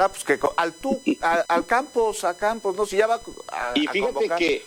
será pues que al Campos, no, si ya va y a fíjate convocar. que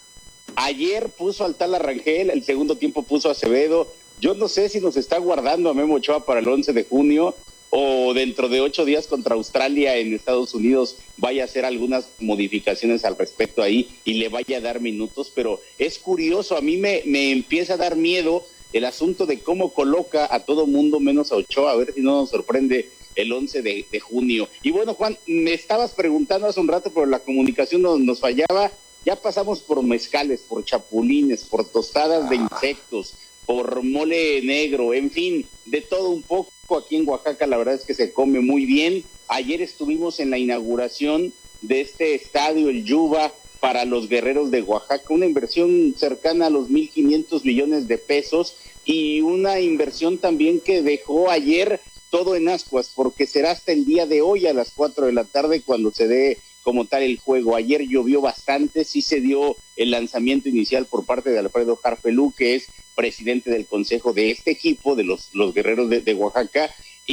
ayer puso al Tala Rangel, el segundo tiempo puso a Acevedo. Yo no sé si nos está guardando a Memo Ochoa para el 11 de junio o dentro de 8 días contra Australia en Estados Unidos vaya a hacer algunas modificaciones al respecto ahí y le vaya a dar minutos, pero es curioso, a mí me empieza a dar miedo el asunto de cómo coloca a todo mundo menos a Ochoa, a ver si no nos sorprende el 11 de junio. Y bueno, Juan, me estabas preguntando hace un rato, pero la comunicación nos fallaba. Ya pasamos por mezcales, por chapulines, por tostadas de insectos, por mole negro, en fin, de todo un poco. Aquí en Oaxaca la verdad es que se come muy bien. Ayer estuvimos en la inauguración de este estadio, el Yuba, para los Guerreros de Oaxaca, una inversión cercana a los 1,500 millones de pesos y una inversión también que dejó ayer todo en ascuas, porque será hasta el día de hoy a las 4 de la tarde cuando se dé como tal el juego. Ayer llovió bastante, sí se dio el lanzamiento inicial por parte de Alfredo Harpelú, que es presidente del consejo de este equipo, de los Guerreros de Oaxaca,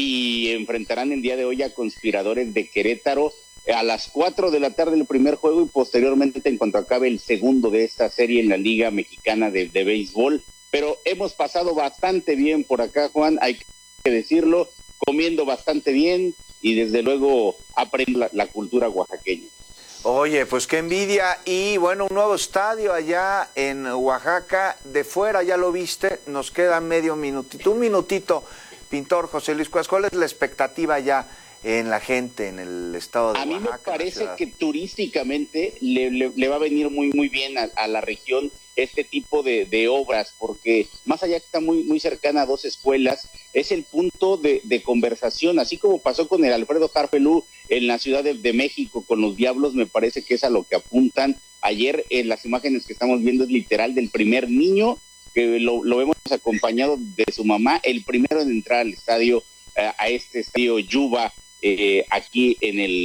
y enfrentarán el día de hoy a Conspiradores de Querétaro a las 4 de la tarde el primer juego y posteriormente en cuanto acabe el segundo de esta serie en la Liga Mexicana de Béisbol. Pero hemos pasado bastante bien por acá, Juan, hay que decirlo, comiendo bastante bien, y desde luego aprende la cultura oaxaqueña. Oye, pues qué envidia. Y bueno, un nuevo estadio allá en Oaxaca. De fuera ya lo viste, nos queda medio minutito. Un minutito, pintor José Luis Cuevas, ¿cuál es la expectativa ya en la gente, en el estado de Oaxaca? A mí me parece que turísticamente le va a venir muy bien a la región este tipo de obras, porque más allá que está muy cercana a dos escuelas, es el punto de conversación, así como pasó con el Alfredo Harpelú en la Ciudad de México con los Diablos, me parece que es a lo que apuntan. Ayer en las imágenes que estamos viendo es literal del primer niño, que lo vemos acompañado de su mamá, el primero en entrar al estadio, a este estadio Yuba, aquí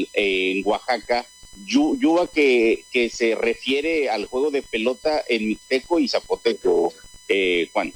en Oaxaca. Yuba que se refiere al juego de pelota en mixteco y zapoteco, Juan.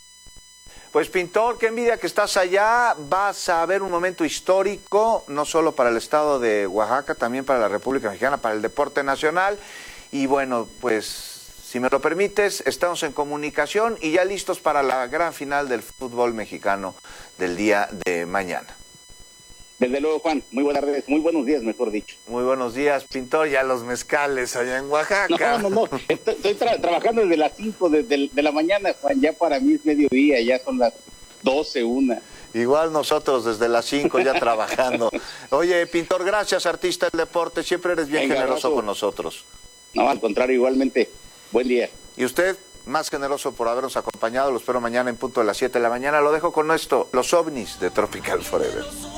Pues pintor, qué envidia que estás allá, vas a ver un momento histórico, no solo para el estado de Oaxaca, también para la República Mexicana, para el deporte nacional, y bueno, pues si me lo permites, estamos en comunicación y ya listos para la gran final del fútbol mexicano del día de mañana. Desde luego, Juan, muy buenas tardes, muy buenos días, mejor dicho. Muy buenos días, pintor, ya los mezcales allá en Oaxaca. No, estoy trabajando desde las 5 de la mañana, Juan, ya para mí es mediodía, ya son las 12, 1. Igual nosotros desde las 5 ya trabajando. Oye, pintor, gracias, artista del deporte, siempre eres bien generoso con nosotros. No, al contrario, igualmente, buen día. Y usted, más generoso por habernos acompañado, lo espero mañana en punto de las 7 de la mañana. Lo dejo con esto, los ovnis de Tropical Forever.